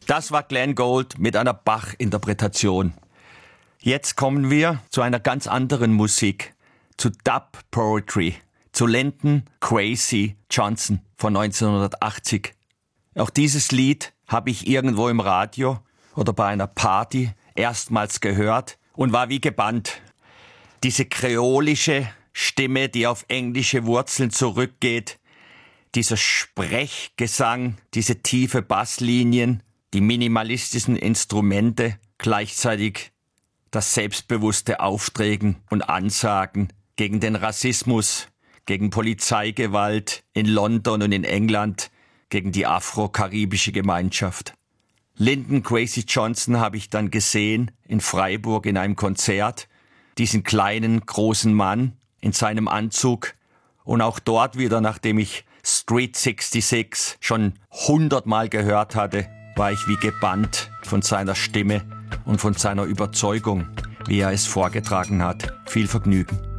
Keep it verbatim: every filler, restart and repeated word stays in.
Das war Glenn Gould mit einer Bach-Interpretation. Jetzt kommen wir zu einer ganz anderen Musik, zu Dub Poetry, zu Linton Kwesi Johnson von neunzehnhundertachtzig. Auch dieses Lied habe ich irgendwo im Radio oder bei einer Party erstmals gehört und war wie gebannt. Diese kreolische Stimme, die auf englische Wurzeln zurückgeht, dieser Sprechgesang, diese tiefe Basslinien, die minimalistischen Instrumente, gleichzeitig das selbstbewusste Auftreten und Ansagen gegen den Rassismus, gegen Polizeigewalt in London und in England, gegen die afro-karibische Gemeinschaft. Linton Kwesi Johnson habe ich dann gesehen in Freiburg in einem Konzert, diesen kleinen, großen Mann in seinem Anzug und auch dort wieder, nachdem ich Street sechsundsechzig schon hundertmal gehört hatte, war ich wie gebannt von seiner Stimme und von seiner Überzeugung, wie er es vorgetragen hat. Viel Vergnügen.